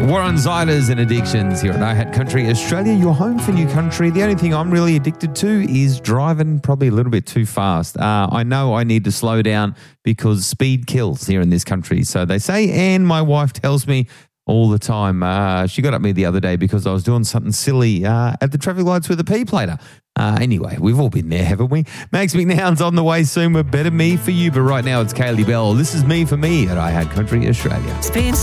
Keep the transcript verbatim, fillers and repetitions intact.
War on Ziders and addictions here at I Had Country Australia, your home for new country. The only thing I'm really addicted to is driving probably a little bit too fast. Uh, I know I need to slow down because speed kills here in this country. So they say, and my wife tells me all the time. Uh, she got at me the other day because I was doing something silly uh, at the traffic lights with a P-plater. Uh, anyway, we've all been there, haven't we? Max McNown's on the way soon with Better Me For You, but right now it's Kaylee Bell. This is Me For Me at I Had Country Australia. Speed